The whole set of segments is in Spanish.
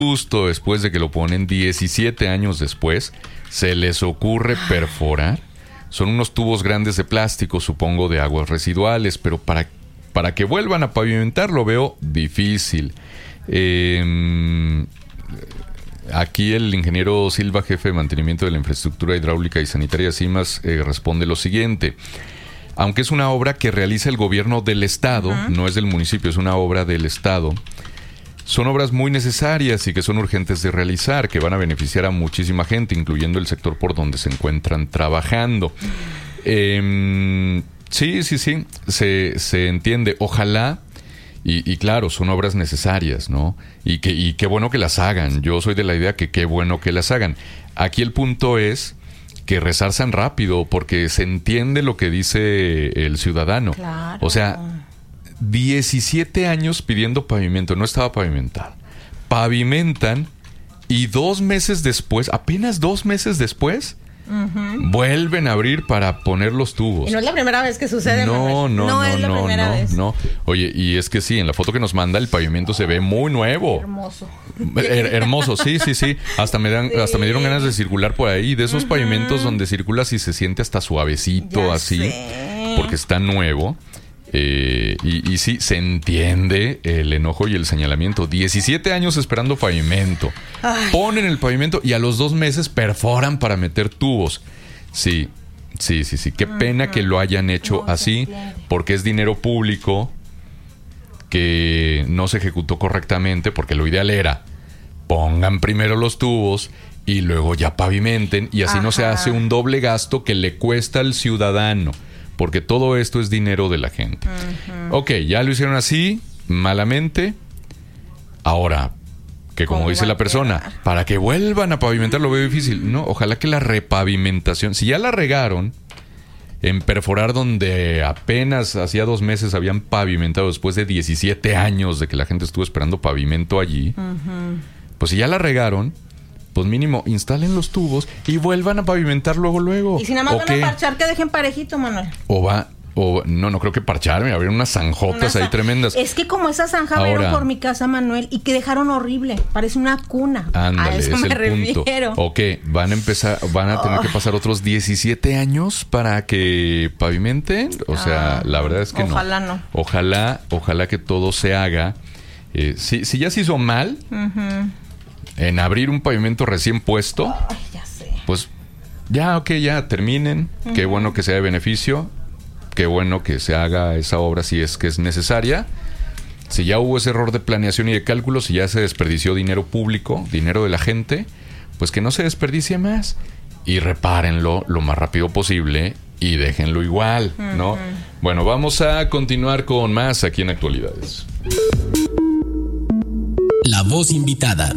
justo después de que lo ponen, 17 años después, se les ocurre perforar. Son unos tubos grandes de plástico, supongo, de aguas residuales, pero para que vuelvan a pavimentar lo veo difícil. Aquí el ingeniero Silva, jefe de mantenimiento de la infraestructura hidráulica y sanitaria CIMAS, responde lo siguiente. Aunque es una obra que realiza el gobierno del estado, no es del municipio, es una obra del estado, son obras muy necesarias y que son urgentes de realizar, que van a beneficiar a muchísima gente, incluyendo el sector por donde se encuentran trabajando. Sí, se entiende. Ojalá, y claro, son obras necesarias, ¿no? Y qué bueno que las hagan. Yo soy de la idea que qué bueno que las hagan. Aquí el punto es que rezarzan rápido, porque se entiende lo que dice el ciudadano. Claro. O sea, 17 años pidiendo pavimento, no estaba pavimentado. Pavimentan y 2 meses después, apenas 2 meses después, vuelven a abrir para poner los tubos. Y no es la primera vez que sucede, Manuel. No es la primera vez. Oye, y es que sí, en la foto que nos manda el pavimento se ve muy nuevo. Hermoso. Hermoso, sí. Hasta me dieron ganas de circular por ahí, de esos pavimentos donde circulas y se siente hasta suavecito, Ya así, sé. porque está nuevo. Y sí, se entiende el enojo y el señalamiento. 17 años esperando pavimento. Ay. Ponen el pavimento y a los 2 meses perforan para meter tubos. Sí. Qué pena que lo hayan hecho así, porque es dinero público que no se ejecutó correctamente, porque lo ideal era pongan primero los tubos y luego ya pavimenten, y así no se hace un doble gasto que le cuesta al ciudadano, porque todo esto es dinero de la gente. Ok, ya lo hicieron así, malamente. Ahora, que como dice la persona, para que vuelvan a pavimentar lo veo difícil. No, ojalá que la repavimentación, si ya la regaron en perforar donde apenas hacía 2 meses habían pavimentado, después de 17 años de que la gente estuvo esperando pavimento allí, pues si ya la regaron, pues mínimo instalen los tubos y vuelvan a pavimentar luego. Y si nada más van a parchar, que dejen parejito, Manuel. No creo que parcharme, habría unas zanjotas ahí tremendas. Es que como esa zanja vieron por mi casa, Manuel, y que dejaron horrible, parece una cuna. Ándale, a eso es me el refiero. punto. Ok, van a tener que pasar otros 17 años para que pavimenten. O sea, la verdad es que ojalá no. Ojalá que todo se haga. Si ya se hizo mal en abrir un pavimento recién puesto, ya sé. Pues ya terminen. Qué bueno que sea de beneficio. Qué bueno que se haga esa obra si es que es necesaria. Si ya hubo ese error de planeación y de cálculo, si ya se desperdició dinero público, dinero de la gente, pues que no se desperdicie más. Y repárenlo lo más rápido posible y déjenlo igual, ¿no? Bueno, vamos a continuar con más aquí en Actualidades. La voz invitada.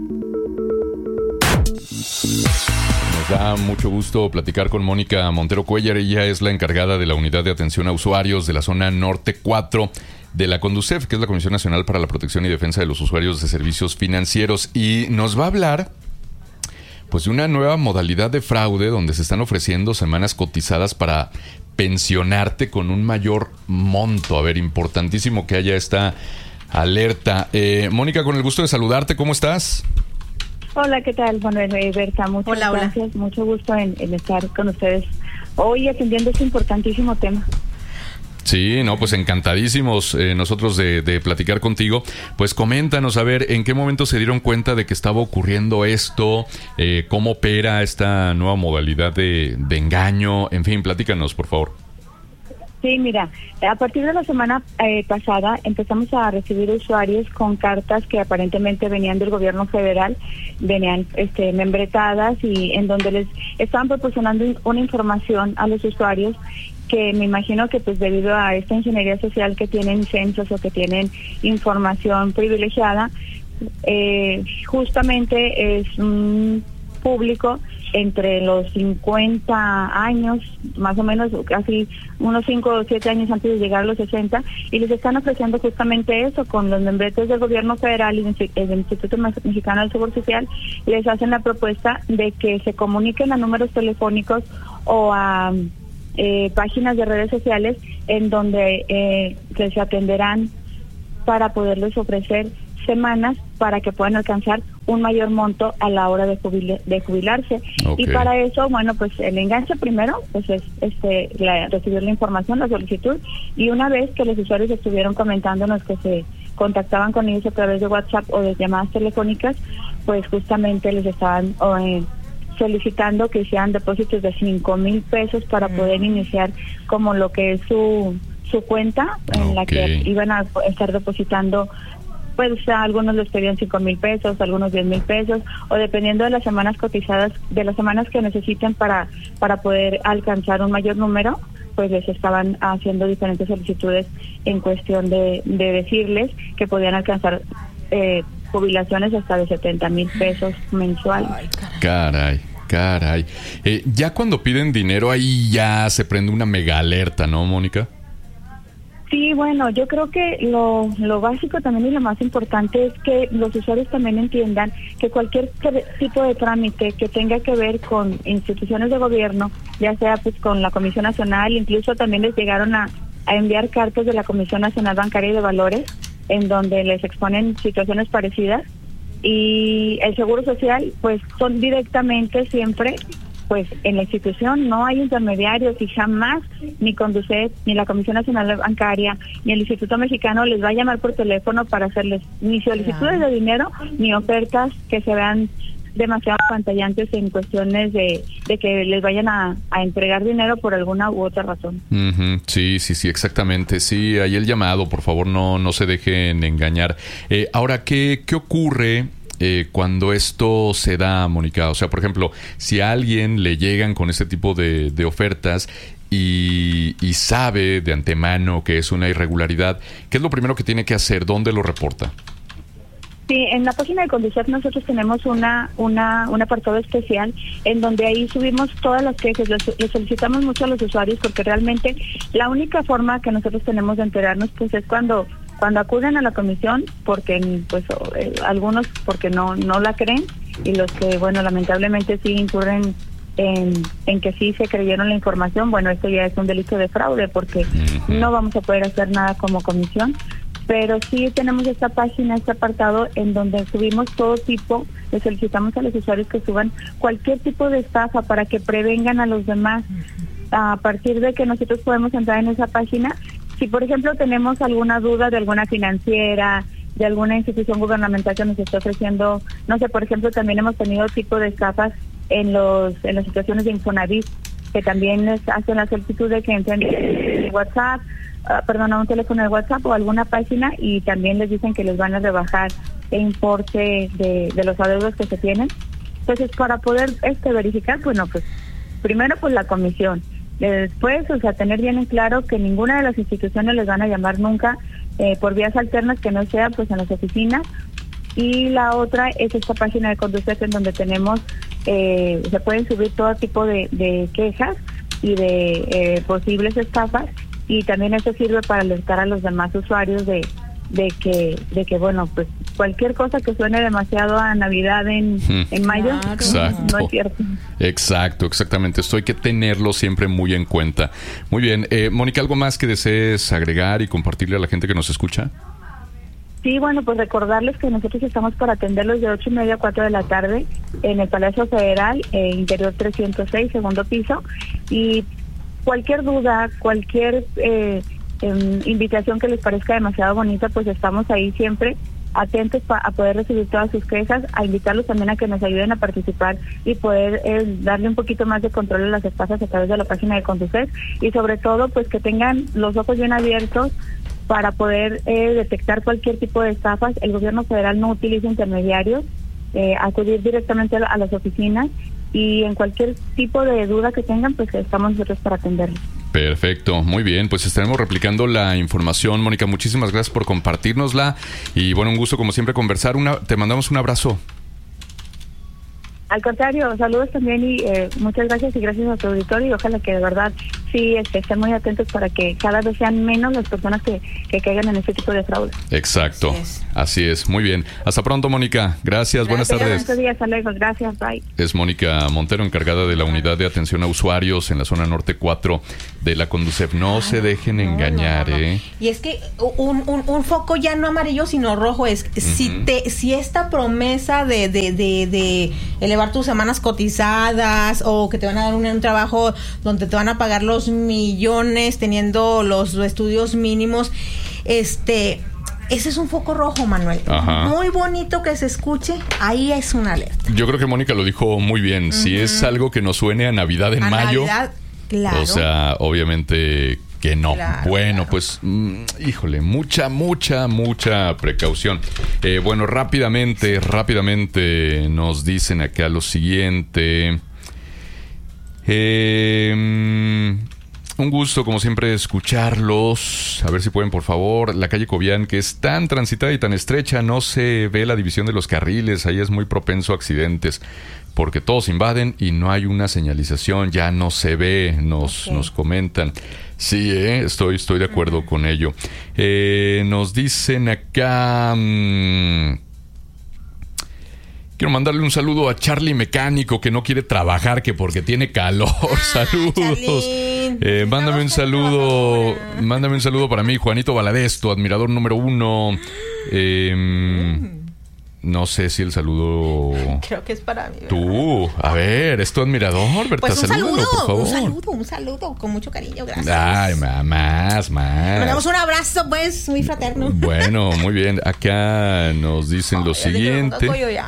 Nos da mucho gusto platicar con Mónica Montero Cuellar. Ella es la encargada de la Unidad de Atención a Usuarios de la Zona Norte 4 de la CONDUCEF, que es la Comisión Nacional para la Protección y Defensa de los Usuarios de Servicios Financieros. Y nos va a hablar pues de una nueva modalidad de fraude donde se están ofreciendo semanas cotizadas para pensionarte con un mayor monto. A ver, importantísimo que haya esta alerta. Mónica, con el gusto de saludarte, ¿cómo estás? Hola, ¿qué tal? Bueno, Berta, muchas gracias. Mucho gusto en estar con ustedes hoy atendiendo este importantísimo tema. Sí, no, pues encantadísimos nosotros de platicar contigo. Pues coméntanos, a ver, ¿en qué momento se dieron cuenta de que estaba ocurriendo esto? ¿Cómo opera esta nueva modalidad de engaño? En fin, platícanos, por favor. Sí, mira, a partir de la semana pasada empezamos a recibir usuarios con cartas que aparentemente venían del gobierno federal, venían membretadas y en donde les estaban proporcionando una información a los usuarios que me imagino que pues debido a esta ingeniería social que tienen censos o que tienen información privilegiada, justamente es un público entre los 50 años, más o menos, casi unos 5 o 7 años antes de llegar a los 60, y les están ofreciendo justamente eso, con los membretes del gobierno federal y del Instituto Mexicano del Seguro Social, les hacen la propuesta de que se comuniquen a números telefónicos o a páginas de redes sociales en donde se atenderán para poderles ofrecer semanas para que puedan alcanzar un mayor monto a la hora de jubilarse. Okay. Y para eso, bueno, pues el enganche primero pues es recibir la información, la solicitud, y una vez que los usuarios estuvieron comentándonos que se contactaban con ellos a través de WhatsApp o de llamadas telefónicas, pues justamente les estaban solicitando que hicieran depósitos de 5,000 pesos para poder iniciar como lo que es su cuenta en la que iban a estar depositando. Pues a algunos les pedían 5,000 pesos, algunos 10,000 pesos, o dependiendo de las semanas cotizadas, de las semanas que necesiten para poder alcanzar un mayor número, pues les estaban haciendo diferentes solicitudes en cuestión de decirles que podían alcanzar jubilaciones hasta de 70,000 pesos mensuales. Caray. Ya cuando piden dinero ahí ya se prende una mega alerta, ¿no, Mónica? Sí, bueno, yo creo que lo básico también y lo más importante es que los usuarios también entiendan que cualquier tipo de trámite que tenga que ver con instituciones de gobierno, ya sea pues con la Comisión Nacional, incluso también les llegaron a enviar cartas de la Comisión Nacional Bancaria y de Valores, en donde les exponen situaciones parecidas, y el Seguro Social pues son directamente siempre pues en la institución, no hay intermediarios, y jamás ni Conducet, ni la Comisión Nacional Bancaria, ni el Instituto Mexicano les va a llamar por teléfono para hacerles ni solicitudes de dinero, ni ofertas que se vean demasiado pantallantes en cuestiones de que les vayan a entregar dinero por alguna u otra razón. Uh-huh. Sí, exactamente. Sí, ahí el llamado, por favor, no se dejen engañar. Ahora, ¿qué ocurre cuando esto se da, Mónica? O sea, por ejemplo, si a alguien le llegan con este tipo de ofertas y sabe de antemano que es una irregularidad, ¿qué es lo primero que tiene que hacer? ¿Dónde lo reporta? Sí, en la página de Conducet nosotros tenemos un apartado especial en donde ahí subimos todas las quejas. Les solicitamos mucho a los usuarios porque realmente la única forma que nosotros tenemos de enterarnos pues es cuando acuden a la comisión, porque pues algunos porque no la creen, y los que bueno lamentablemente sí incurren en que sí se creyeron la información, bueno, esto ya es un delito de fraude porque no vamos a poder hacer nada como comisión. Pero sí tenemos esta página, este apartado en donde subimos todo tipo, le solicitamos a los usuarios que suban cualquier tipo de estafa para que prevengan a los demás. A partir de que nosotros podemos entrar en esa página, si por ejemplo tenemos alguna duda de alguna financiera, de alguna institución gubernamental que nos esté ofreciendo, no sé, por ejemplo también hemos tenido tipo de estafas en las situaciones de Infonavit, que también les hacen la solicitud de que entren en WhatsApp, a un teléfono de WhatsApp o alguna página, y también les dicen que les van a rebajar el importe de los adeudos que se tienen. Entonces, para poder verificar, bueno, pues primero pues la comisión, después, o sea, tener bien en claro que ninguna de las instituciones les van a llamar nunca por vías alternas que no sea pues en las oficinas. Y la otra es esta página de Conducet en donde tenemos se pueden subir todo tipo de quejas y de posibles estafas, y también esto sirve para alertar a los demás usuarios de que bueno, pues cualquier cosa que suene demasiado a Navidad en mayo, no es cierto. Exactamente. Esto hay que tenerlo siempre muy en cuenta. Muy bien. Mónica, ¿algo más que desees agregar y compartirle a la gente que nos escucha? Sí, bueno, pues recordarles que nosotros estamos para atenderlos de 8:30 a 4 de la tarde en el Palacio Federal, interior 306, segundo piso, y cualquier duda, cualquier invitación que les parezca demasiado bonita, pues estamos ahí siempre atentos a poder recibir todas sus quejas, a invitarlos también a que nos ayuden a participar y poder darle un poquito más de control a las estafas a través de la página de Conducet, y sobre todo pues que tengan los ojos bien abiertos para poder detectar cualquier tipo de estafas. El gobierno federal no utiliza intermediarios, acudir directamente a las oficinas, y en cualquier tipo de duda que tengan, pues estamos nosotros para atenderlos. Perfecto, muy bien, pues estaremos replicando la información. Mónica, muchísimas gracias por compartírnosla, y bueno, un gusto como siempre conversar. Te mandamos un abrazo. Al contrario, saludos también, y muchas gracias, y gracias a tu auditorio, y ojalá que de verdad sí estén muy atentos para que cada vez sean menos las personas que caigan en este tipo de fraude. Exacto, así es. Muy bien. Hasta pronto, Mónica. Gracias, buenas tardes. Buenos días, hasta luego. Gracias, bye. Es Mónica Montero, encargada de la Unidad de Atención a Usuarios en la zona norte 4 de la Conducef. No se dejen engañar, ¿eh? Y es que un foco ya no amarillo, sino rojo es, si esta promesa de elevar tus semanas cotizadas o que te van a dar un trabajo donde te van a pagar los millones teniendo los estudios mínimos, ese es un foco rojo, Manuel. Ajá. Muy bonito que se escuche, ahí es una alerta. Yo creo que Mónica lo dijo muy bien. Si es algo que nos suene a Navidad en mayo, Navidad, claro. O sea, obviamente que no. Claro, bueno, claro. Pues, híjole, mucha precaución. Bueno, rápidamente nos dicen acá lo siguiente. Un gusto, como siempre, escucharlos. A ver si pueden, por favor. La calle Cobian, que es tan transitada y tan estrecha, no se ve la división de los carriles. Ahí es muy propenso a accidentes, porque todos invaden y no hay una señalización. Ya no se ve, nos comentan. Sí, estoy de acuerdo con ello. Nos dicen acá... Quiero mandarle un saludo a Charlie Mecánico, que no quiere trabajar, que porque tiene calor. Saludos. Mándame un saludo para mí, Juanito Valadez, tu admirador número 1. No sé si el saludo... Creo que es para mí, ¿verdad? Tú, a ver, es tu admirador, Berta. Pues un salúdalo, por favor. Un saludo, con mucho cariño, gracias. Ay, más. Mandamos un abrazo, pues, muy fraterno. Bueno, muy bien. Acá nos dicen lo siguiente.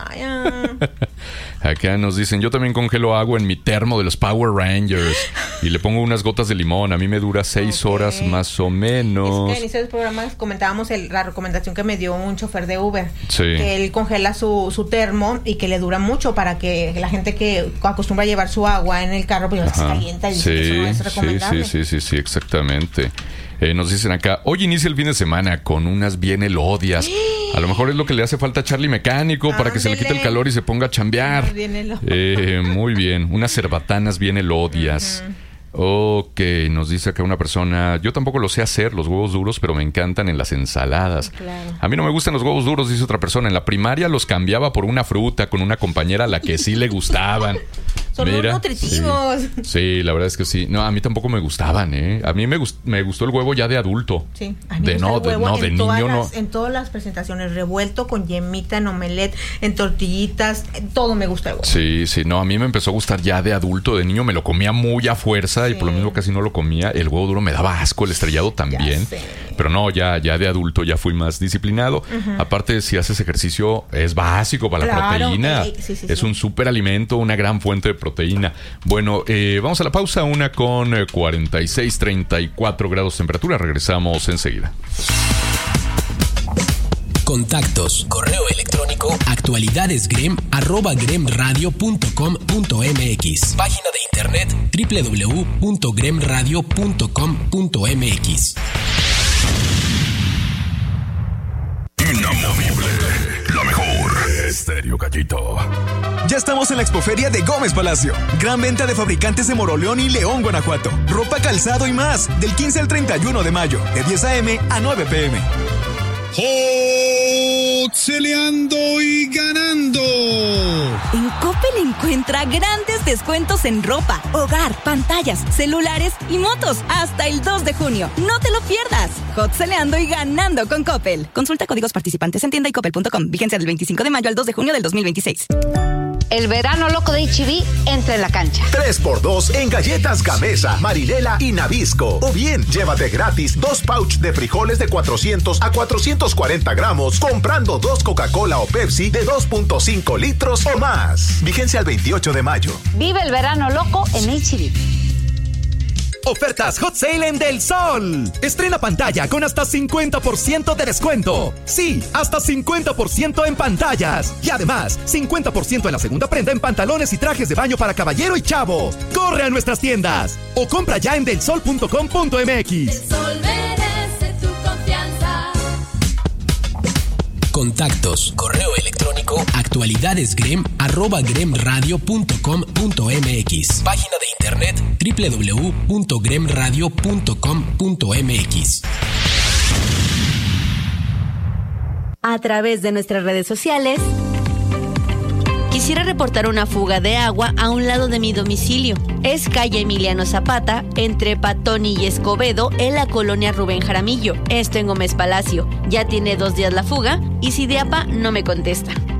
Acá nos dicen, yo también congelo agua en mi termo de los Power Rangers y le pongo unas gotas de limón. A mí me dura 6 horas más o menos. Es que al inicio del programa comentábamos la recomendación que me dio un chofer de Uber. Sí. Que él congela su termo y que le dura mucho para que la gente que acostumbra a llevar su agua en el carro, pues se calienta y dice que eso no es recomendable. Sí, exactamente. Nos dicen acá, hoy inicia el fin de semana con unas bien elodias. A lo mejor es lo que le hace falta a Charlie Mecánico para que se le quite el calor y se ponga a chambear. Muy bien, unas cerbatanas bien elodias. Ok, nos dice acá una persona, yo tampoco lo sé hacer, los huevos duros, pero me encantan en las ensaladas. Claro. A mí no me gustan los huevos duros, dice otra persona. En la primaria los cambiaba por una fruta con una compañera a la que sí le gustaban. Son muy nutritivos. Sí, la verdad es que sí. No, a mí tampoco me gustaban, A mí me gustó el huevo ya de adulto. Sí, a mí me gusta el huevo de niño no. En todas las presentaciones, revuelto, con yemita, en omelette, en tortillitas, todo me gusta el huevo. Sí, no, a mí me empezó a gustar ya de adulto. De niño me lo comía muy a fuerza y por lo mismo casi no lo comía. El huevo duro me daba asco, el estrellado también. Pero no, ya de adulto ya fui más disciplinado. Aparte, si haces ejercicio, es básico para la proteína. Es un súper alimento, una gran fuente de proteína. Bueno, vamos a la pausa, 1:46, 34 grados de temperatura. Regresamos enseguida. Contactos, correo electrónico, actualidadesgrem@gremradio.com.mx. Página de internet www.gremradio.com.mx. Inamovible, la mejor. Estéreo Gallito. Ya estamos en la Expoferia de Gómez Palacio. Gran venta de fabricantes de Moroleón y León, Guanajuato. Ropa, calzado y más. Del 15 al 31 de mayo. De 10 a.m. a 9 p.m. ¡Jotzeleando y ganando! En Coppel encuentra grandes descuentos en ropa, hogar, pantallas, celulares y motos hasta el 2 de junio. ¡No te lo pierdas! Jotzeleando y ganando con Coppel. Consulta códigos participantes en tienda y coppel.com. Vigencia del 25 de mayo al 2 de junio del 2026. El verano loco de H-B entra en la cancha. 3x2 en galletas Gamesa, Marinela y Nabisco. O bien, llévate gratis 2 pouch de frijoles de 400 a 440 gramos comprando 2 Coca-Cola o Pepsi de 2.5 litros o más. Vigencia al 28 de mayo. Vive el verano loco en H-B. Ofertas Hot Sale en Del Sol. Estrena pantalla con hasta 50% de descuento. Sí, hasta 50% en pantallas. Y además, 50% en la segunda prenda en pantalones y trajes de baño para caballero y chavo. Corre a nuestras tiendas o compra ya en delsol.com.mx. El Sol merece tu confianza. Contactos, correo electrónico electrónico actualidadesgrem@gremradio.com.mx. Página de internet www.gremradio.com.mx. A través de nuestras redes sociales. Quisiera reportar una fuga de agua a un lado de mi domicilio. Es calle Emiliano Zapata, entre Patoni y Escobedo, en la colonia Rubén Jaramillo. Esto en Gómez Palacio. Ya tiene 2 días la fuga y Sideapa no me contesta.